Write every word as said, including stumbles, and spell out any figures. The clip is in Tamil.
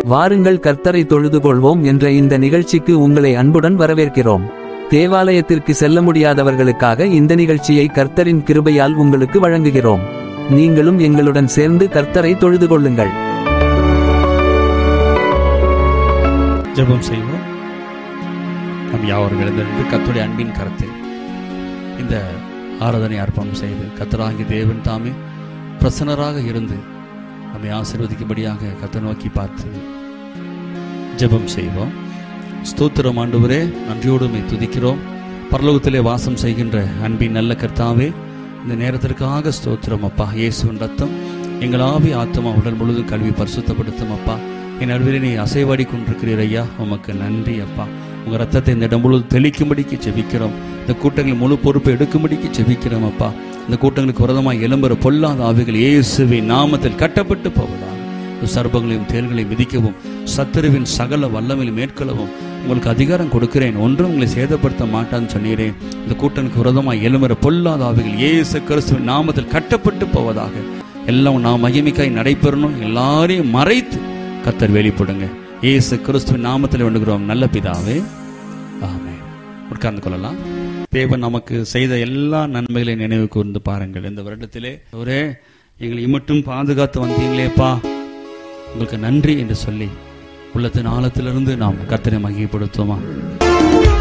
வாருங்கள் கர்த்தரை தொழுது கொள்வோம் என்ற இந்த நிகழ்ச்சிக்கு உங்களை அன்புடன் வரவேற்கிறோம். தேவாலயத்திற்கு செல்ல முடியாதவர்களுக்காக இந்த நிகழ்ச்சியை கர்த்தரின் கிருபையால் உங்களுக்கு வழங்குகிறோம். நீங்களும் எங்களுடன் சேர்ந்து கர்த்தரை தொழுது கொள்ளுங்கள். ஜெபம் செய்வோம். நம் யாவரும் எழுந்திருந்து கர்த்தருடைய அன்பின் கரத்தில் இந்த ஆராதனை அர்ப்பணம் செய்து கர்த்தராகிய தேவன் தாமே பிரசன்னராக இருந்து நம்மை ஆசீர்வதிக்கும்படியாக கர்த்தரை நோக்கி பார்த்து ஜெபம் செய்வோம். ஸ்தோத்திரம் ஆண்டவரே, நன்றியோடு உம்மை துதிக்கிறோம். பரலோகத்திலே வாசம் செய்கின்ற அன்பின் நல்ல கர்த்தாவே, இந்த நேரத்திற்காக ஸ்தோத்திரம் அப்பா. இயேசுவின் ரத்தம் எங்கள் ஆவி ஆத்மா உடல் முழுதும் கல்வி பரிசுத்தப்படுத்தும் அப்பா. என் நடுவிலே நீ அசைவாடி கொண்டிருக்கிறீர் ஐயா, உமக்கு நன்றி அப்பா. உங்கள் ரத்தத்தை இந்த இடம் முழுவதும் தெளிக்கும்படிக்கு ஜெபிக்கிறோம். இந்த கூட்டங்கள் முழு பொறுப்பை எடுக்கும்படிக்கு ஜெபிக்கிறோம் அப்பா. இந்த கூட்டங்களுக்கு விரதமாக எழும்புற பொல்லாத ஆவிகள் இயேசுவின் நாமத்தில் கட்டப்பட்டு போவதாக. சர்ப்பங்களையும் தேள்களையும் மிதிக்கவும் சத்துருவின் சகல வல்லமையிலும் மேற்கொள்ளவும் உங்களுக்கு அதிகாரம் கொடுக்கிறேன், ஒன்றும் உங்களை சேதப்படுத்த மாட்டான்னு சொன்னீரேன். இந்த கூட்டனுக்கு விரோதமாக எழும்புற பொல்லாத ஆவிகள் இயேசு கிறிஸ்துவின் நாமத்தில் கட்டப்பட்டு போவதாக. எல்லாம் நாம் மகிமைக்காய் நடைபெறணும். எல்லாரையும் மறைத்து கர்த்தர் வெளிப்படுங்க. இயேசு கிறிஸ்துவின் நாமத்தில் வேண்டுகிறோம் நல்ல பிதாவே, ஆமென். உட்கார்ந்து கொள்ளலாம். தேவன் நமக்கு செய்த எல்லா நன்மைகளை நினைவு கூர்ந்து பாருங்கள். இந்த வருடத்திலே ஒரே எங்களை இமட்டும் பாதுகாத்து வந்தீங்களேப்பா, உங்களுக்கு நன்றி என்று சொல்லி உள்ளத்தின் ஆழத்திலிருந்து நாம் கர்த்தரை மகிமைப்படுத்துவோமா?